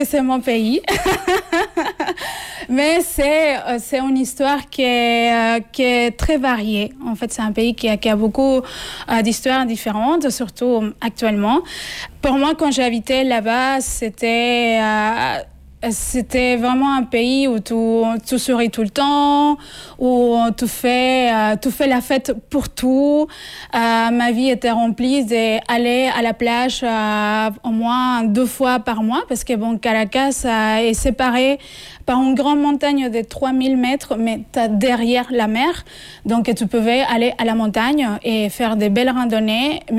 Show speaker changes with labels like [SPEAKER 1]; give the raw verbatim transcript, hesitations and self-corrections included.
[SPEAKER 1] C'est mon pays. Mais c'est, c'est une histoire qui est, qui est très variée. En fait, c'est un pays qui a, qui a beaucoup euh, d'histoires différentes, surtout actuellement. Pour moi, quand j'habitais là-bas, c'était... Euh, C'était vraiment un pays où tu, tu souris tout le temps, où tu fais, euh, tu fais la fête pour tout. Euh, ma vie était remplie d'aller à la plage euh, au moins deux fois par mois, parce que bon, Caracas euh, est séparé par une grande montagne de trois mille mètres, mais tu as derrière la mer. Donc tu pouvais aller à la montagne et faire des belles randonnées.